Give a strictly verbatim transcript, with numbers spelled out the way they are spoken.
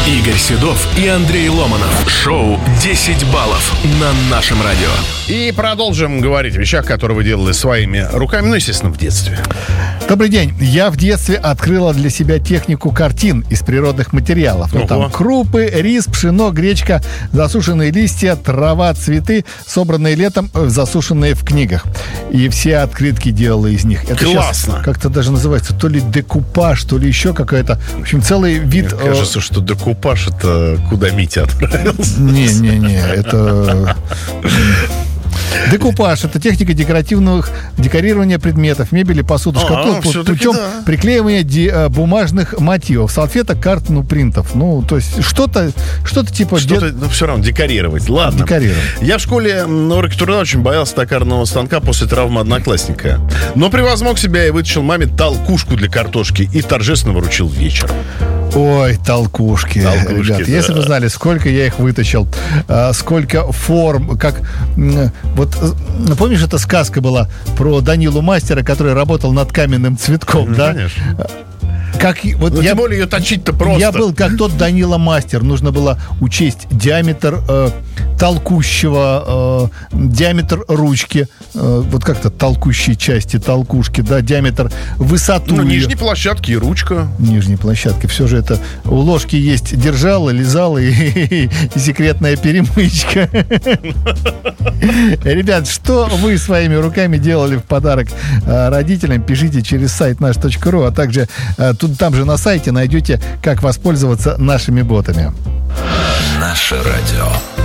Игорь Седов и Андрей Ломанов. Шоу «десять баллов» на нашем радио. И продолжим говорить о вещах, которые вы делали своими руками, ну, естественно, в детстве. Добрый день. Я в детстве открыла для себя технику картин из природных материалов. Ну, там крупы, рис, пшено, гречка, засушенные листья, трава, цветы, собранные летом, засушенные в книгах. И все открытки делала из них. Это классно. Как-то даже называется то ли декупаж, то ли еще какая-то. В общем, целый вид. Мне кажется, что декупаж — это куда Митя отправился. Не-не-не, это... Декупаж — это техника декоративных декорирования предметов, мебели, посуды, шкатулок путем да. приклеивания ди, бумажных мотивов, салфеток, карт, ну, принтов. Ну, то есть что-то, что-то типа... Что-то, ну, все равно декорировать. Ладно. Декорировать. Я в школе на уроке труда очень боялся токарного станка после травмы одноклассника. Но превозмог себя и вытащил маме толкушку для картошки и торжественно вручил вечером. Ой, толкушки, толкушки ребят, да. если бы знали, сколько я их вытащил, а, сколько форм, как... Вот, помнишь, эта сказка была про Данилу Мастера, который работал над каменным цветком, ну, да? Конечно. Как, вот ну, я, тем более ее точить-то просто. Я был как тот Данила Мастер. Нужно было учесть диаметр э, толкущего, э, диаметр ручки, э, вот как-то толкущей части, толкушки, да, диаметр, высоту. Ну, ее. нижней площадки и ручка. Нижней площадки. Все же это у ложки есть держало, лизало и, и, и секретная перемычка. Ребят, что вы своими руками делали в подарок родителям? Пишите через сайт наш точка ру, а также тут там же на сайте найдете, как воспользоваться нашими ботами. Наше радио.